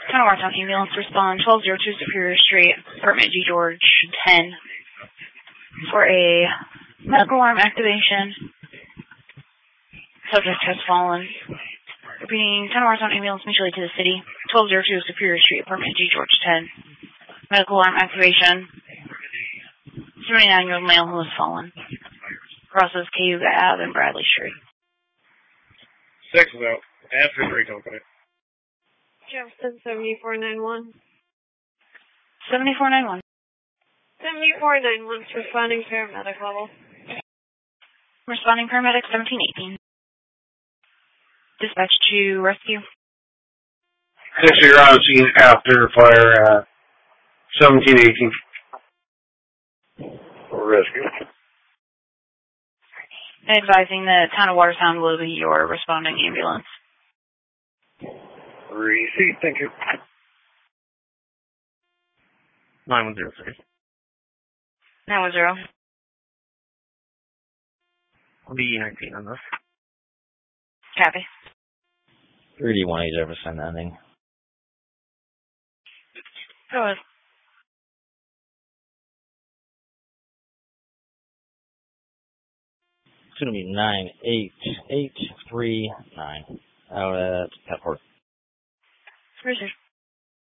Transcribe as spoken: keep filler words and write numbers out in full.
Town of Watertown ambulance respond twelve oh two Superior Street, apartment G George ten, for a medical alarm activation. Subject has fallen. Repeating, Town of Watertown ambulance mutually to the city, twelve oh two Superior Street, apartment G George ten. Medical alarm activation. seventy-nine-year-old male who has fallen. Crosses Cayuga Ave and Bradley Street. Six is out. After three company. Jefferson seventy-four ninety-one. seventy-four ninety-one. seventy-four ninety-one, responding paramedic level. Responding paramedic seventeen eighteen. Dispatch to rescue. Six, you're on scene after fire at seventeen eighteen. Rescue. Advising the Town of Watertown will be your responding ambulance. Receipt, thank you. nine one zero three. nine one zero. I'll be nineteen on this. Copy. three D one eight Jefferson ending. Go ahead. It's going to be nine eight eight three nine. Out at Pepper. Research.